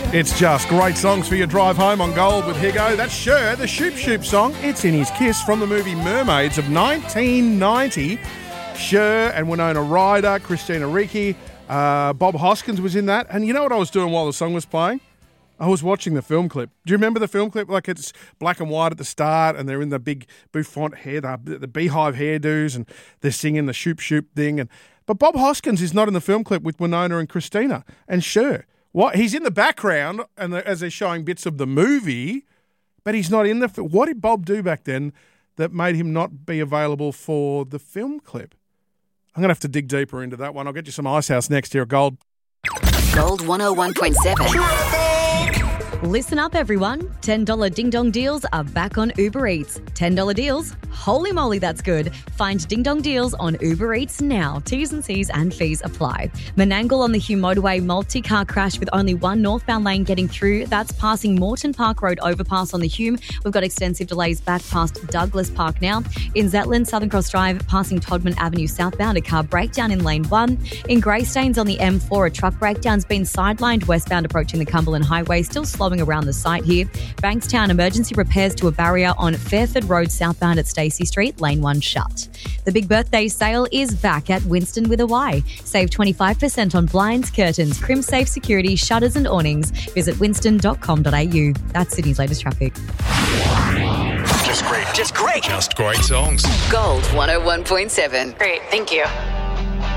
It's just great songs for your drive home on Gold with Higo. That's Cher, the Shoop Shoop song. It's in his Kiss from the movie Mermaids of 1990. Cher and Winona Ryder, Christina Ricci, Bob Hoskins was in that. And you know what I was doing while the song was playing? I was watching the film clip. Do you remember the film clip? Like, it's black and white at the start and they're in the big bouffant hair, the beehive hairdos, and they're singing the Shoop Shoop thing. But Bob Hoskins is not in the film clip with Winona and Christina and Cher. What? He's in the background and as they're showing bits of the movie, but he's not in the film. What did Bob do back then that made him not be available for the film clip? I'm going to have to dig deeper into that one. I'll get you some Icehouse next here at Gold. Gold 101.7. Listen up, everyone. $10 Ding Dong deals are back on Uber Eats. $10 deals? Holy moly, that's good. Find Ding Dong deals on Uber Eats now. T's and C's and fees apply. Menangle on the Hume Motorway multi-car crash with only one northbound lane getting through. That's passing Moreton Park Road overpass on the Hume. We've got extensive delays back past Douglas Park now. In Zetland, Southern Cross Drive, passing Todman Avenue southbound, a car breakdown in lane 1. In Greystanes on the M4, a truck breakdown's been sidelined westbound approaching the Cumberland Highway. Still slowing around the site here. Bankstown, emergency repairs to a barrier on Fairford Road southbound at Stacey Street, lane 1 shut. The big birthday sale is back at Winston with a Y. Save 25% on blinds, curtains, CrimSafe security, shutters and awnings. Visit winston.com.au. That's Sydney's latest traffic. Just great. Just great. Just great songs. Gold 101.7. Great, thank you.